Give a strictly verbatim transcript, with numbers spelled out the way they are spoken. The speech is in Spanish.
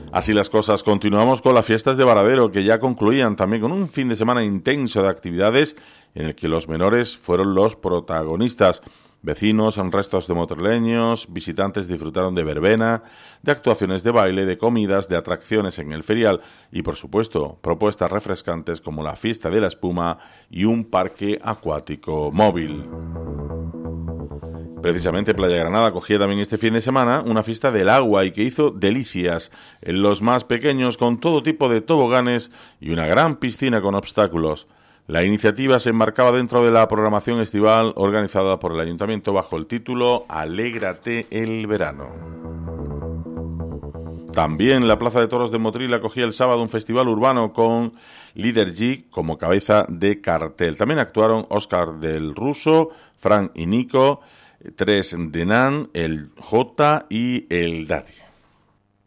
Así las cosas, continuamos con las fiestas de Varadero, que ya concluían también con un fin de semana intenso de actividades en el que los menores fueron los protagonistas. Vecinos, restos de motorleños, visitantes disfrutaron de verbena, de actuaciones de baile, de comidas, de atracciones en el ferial y, por supuesto, propuestas refrescantes como la fiesta de la espuma y un parque acuático móvil. Precisamente Playa Granada acogía también este fin de semana una fiesta del agua y que hizo delicias en los más pequeños con todo tipo de toboganes y una gran piscina con obstáculos. La iniciativa se enmarcaba dentro de la programación estival organizada por el Ayuntamiento bajo el título Alégrate el verano. También la Plaza de Toros de Motril acogía el sábado un festival urbano con Líder G como cabeza de cartel. También actuaron Óscar del Ruso, Fran y Nico, Tres de Nan, el J y el Daddy.